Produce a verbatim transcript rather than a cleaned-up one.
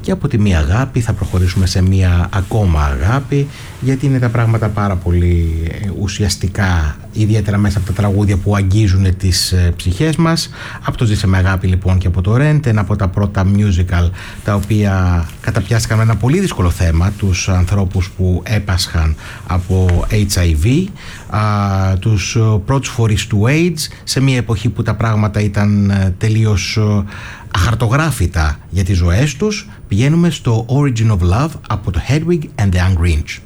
και από τη μία αγάπη θα προχωρήσουμε σε μία ακόμα αγάπη, γιατί είναι τα πράγματα πάρα πολύ ουσιαστικά, ιδιαίτερα μέσα από τα τραγούδια που αγγίζουν τις ψυχές μας. Από το Ζήσε με αγάπη λοιπόν και από το Rent, ένα από τα πρώτα musical τα οποία καταπιάστηκαν με ένα πολύ δύσκολο θέμα, τους ανθρώπους που έπασχαν από έιτς άι βι, α, τους πρώτους φορείς του AIDS, σε μια εποχή που τα πράγματα ήταν τελείως αχαρτογράφητα για τις ζωές τους. Πηγαίνουμε στο Origin of Love από το Hedwig and the Angry Inch.